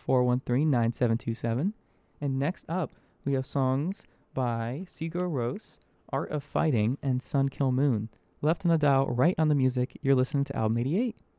413-9727. And next up, we have songs by Sigur Rós, Art of Fighting, and Sun Kill Moon. Left on the dial, right on the music. You're listening to Album 88.